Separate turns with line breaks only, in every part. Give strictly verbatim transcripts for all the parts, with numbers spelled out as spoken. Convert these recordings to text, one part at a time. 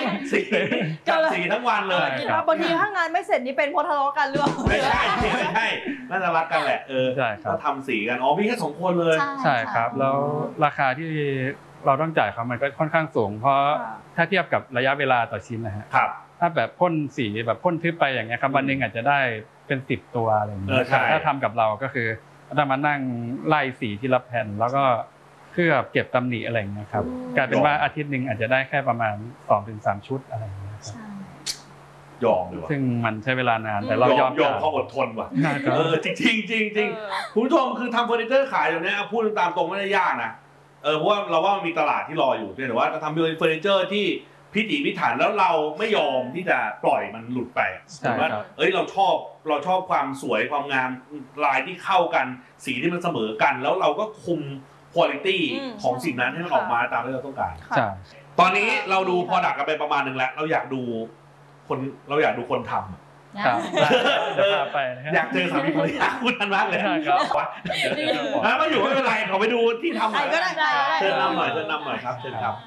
สีจับสีทั้งวันเลย
บางทีถ้างานไม่เสร็จนี่เป็นเพราะทะเลาะกันหรือเปล่า
ไม่ใช่ไม่ใช่น่าจะรักกันแหละเออก็ทำสีกันอ๋อมีแค่สองคนเลย
ใช่ครับแล้วราคาที่เราต้องจ่ายเขามันก็ค่อนข้างสูงเพราะถ้าเทียบกับระยะเวลาต่อชิ้นนะฮะถ้าแบบพ่นสีแบบพ่นทึบไปอย่างเงี้ยครับวันนึงอาจจะได้เป็นสิบตัวอะไรอย่างเงี้ยถ้าทำกับเราก็คือต้องมานั่งไล่สีที่รับแผ่นแล้วก็เคลือบเก็บตำหนิอะไรอย่างเงี้ยครับกลายเป็นว่าอาทิตย์นึงอาจจะได้แค่ประมาณ สองถึงสาม ชุดอะไรอย่างเงี้ย
ยอมดีว่ะ
ซึ่งมันใช้เวลานานแต่เรายอม
ยอมเขาอดทนว่ะเออจริงจริงจริงจริงคุณผู้ชมคือทำเฟอร์นิเจอร์ขายอย่างนี้พูดตามตรงไม่ได้ยากนะเออเพราะว่าเราว่ามันมีตลาดที่รออยู่แต่ว่าจะทำเป็นเฟอร์นิเจอร์ที่พิถีพิถันแล้วเราไม่ยอมที่จะปล่อยมันหลุดไปถือว่าเอ้ยเราชอบเราชอบความสวยความงามลายที่เข้ากันสีที่มันเสมอกันแล้วเราก็คุมคุณภาพของสิ่งนั้นให้มันออกมาตามที่เราต้องการตอนนี้เราดู product กันไปประมาณนึงแล้วเราอยากดูคนเราอยากดูคนทำ
ครับ
อยากเจอสามีภรรยาคุณทันมากเลยครับมาอยู่ไม่เป็นไรขอไปดูที่ทำหน่อยเชิญนำหน่อยเชิญนำหน่อยครับเชิญครับ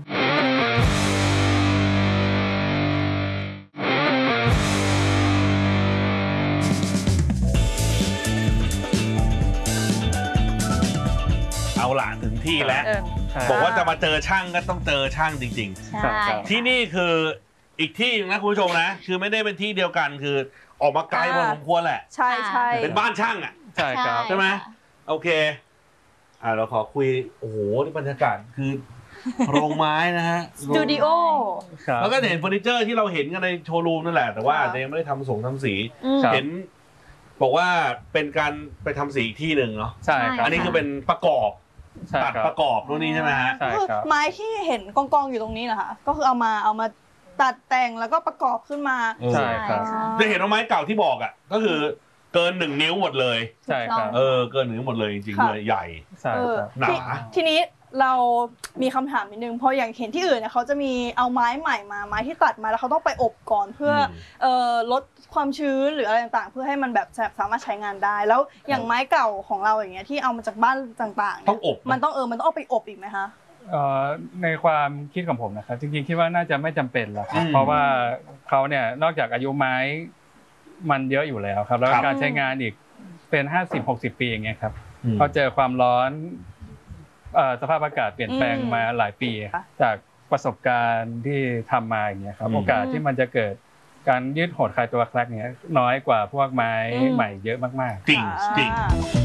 เอาล่ะถึงที่แล้วบอกว่าจะมาเจอช่างก็ต้องเจอช่างจริงๆที่นี่คืออีกที่นะคุณผู้ชมนะคือไม่ได้เป็นที่เดียวกันคือออกมาไกลพอสมควรแหละ
ใช่ใช่
เป็นบ้านช่างอ่ะ
ใช่ครับ
ใช่ไหมโอเคอ่าเราขอคุยโอ้โหนี่บรรยากาศคือโรงไม้นะฮะ
สตูดิโอ
แล้วก็เห็นเฟอร์นิเจอร์ที่เราเห็นกันในโชว์รูมนั่นแหละแต่ว่าอาจจะยังไม่ได้ทำส่งทำสีเห็นบอกว่าเป็นการไปทำสีอีกที่หนึ่งเนาะ
ใช่ครับ
อันนี้คือเป็นประกอบตัดประกอบนู่นนี่ใช่ไหมฮะ
ใช่ครับไม้ที่เห็นกองๆอยู่ตรงนี้นะคะก็คือเอามาเอามาตัดแต่งแล้วก็ประกอบขึ้นมา
ใช่ครับ
จะเห็นว่าไม้เก่าที่บอกอ่ะก็คือเกินหนึ่งนิ้วหมดเลย
ใช่ครับ
เออเกินหนึ่งนิ้วหมดเลยจริงๆเลยใหญ่
ใช่ครับ
หนา
ทีนี้เรามีคำถามนิดนึงเพราะอย่างเห็นที่อื่นเนี่ยเขาจะมีเอาไม้ใหม่มาไม้ที่ตัดมาแล้วเขาต้องไปอบก่อนเพื่อเอ่อลดความชื้นหรืออะไรต่างๆเพื่อให้มันแบบสามารถใช้งานได้แล้วอย่างไม้เก่าของเราอย่างเงี้ยที่เอามาจากบ้านต่างๆ
ต้องอบ
มันต้องเออมันต้องเอาไปอบอีกไหมคะ
ในความคิดของผมนะครับจริงๆคิดว่าน่าจะไม่จำเป็นแล้วครับเพราะว่าเขาเนี่ยนอกจากอายุไม้มันเยอะอยู่แล้วครับแล้วการใช้งานอีกเป็น ห้าสิบ หกสิบ ปีอย่างเงี้ยครับพอเจอความร้อนสภาพอากาศเปลี่ยนแปลงมาหลายปีจากประสบการณ์ที่ทำมาอย่างเงี้ยครับโอกาสที่มันจะเกิดการยืดหดคลายตัวแคลกเนี้ยน้อยกว่าพวกไม้ใหม่เยอะมาก
ๆจริงจริง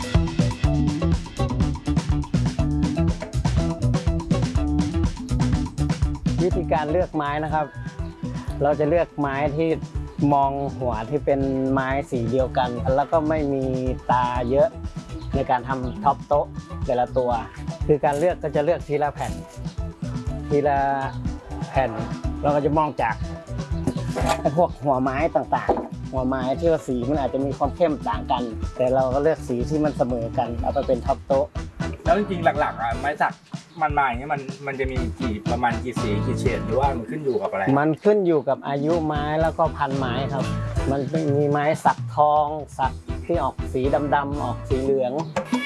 วิธีการเลือกไม้นะครับเราจะเลือกไม้ที่มองหัวที่เป็นไม้สีเดียวกันแล้วก็ไม่มีตาเยอะในการทำท็อปโต๊ะแต่ละตัวคือการเลือกก็จะเลือกทีละแผ่นทีละแผ่นเราก็จะมองจากพวกหัวไม้ต่างๆหัวไม้ที่ว่าสีมันอาจจะมีความเข้มต่างกันแต่เราก็เลือกสีที่มันเสมอกันเอาไปเป็นท็อปโต๊ะ
แล้วจริงๆหลักๆอ่ะไม้สักมันมาอย่างนี้มันมันจะมีกี่ประมาณกี่สีกี่เฉดหรือว่ามันขึ้นอยู่กับอะไร
มันขึ้นอยู่กับอายุไม้แล้วก็พันไม้ครับมันมีไม้สักทองสักที่ออกสีดำๆออกสีเหลือง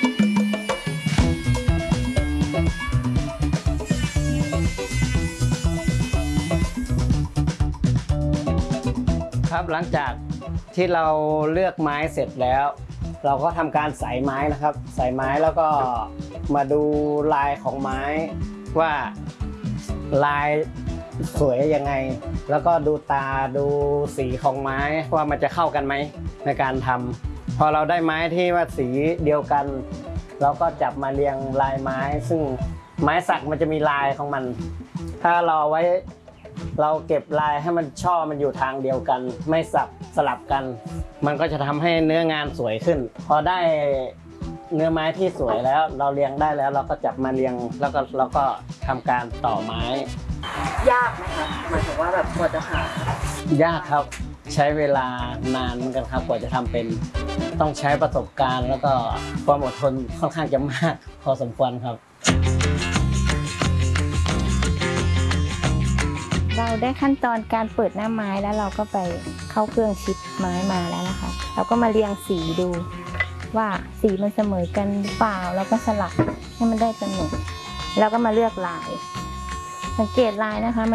ครับหลังจากที่เราเลือกไม้เสร็จแล้วเราก็ทำการใส่ไม้นะครับใส่ไม้แล้วก็มาดูลายของไม้ว่าลายสวยยังไงแล้วก็ดูตาดูสีของไม้ว่ามันจะเข้ากันไหมในการทำพอเราได้ไม้ที่ว่าสีเดียวกันเราก็จับมาเรียงลายไม้ซึ่งไม้สักมันจะมีลายของมันถ้าเราเอาไว้เราเก็บลายให้มันช่อมันอยู่ทางเดียวกันไม่สับสลับกันมันก็จะทำให้เนื้องานสวยขึ้นพอได้เนื้อไม้ที่สวยแล้วเราเรียงได้แล้วเราก็จับมาเรียงแล้วก็เราก็ทำการต่อไม้
ยากไหมคะหมายถึงว่าแบบกว่าจะห
ายากครับใช้เวลานานเหมือนกันครับกว่าจะทำเป็นต้องใช้ประสบการณ์แล้วก็ความอดทนค่อนข้างจะมากพอสมควรครับ
เราได้ขั้นตอนการเปิดหน้าไม้แล้วเราก็ไปเข้าเครื่องชิดไม้มาแล้วนะคะเราก็มาเรียงสีดูว่าสีมันเสมอกันหรือเปล่าแล้วก็สลับให้มันได้จำนวนแล้วก็มาเลือกลายสังเกตลายนะคะ